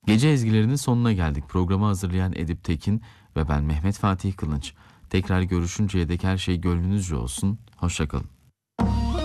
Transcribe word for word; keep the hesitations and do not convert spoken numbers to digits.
Gece ezgilerinin sonuna geldik. Programı hazırlayan Edip Tekin ve ben Mehmet Fatih Kılınç. Tekrar görüşünceye dek her şey gönlünüzce olsun. Hoşça kalın.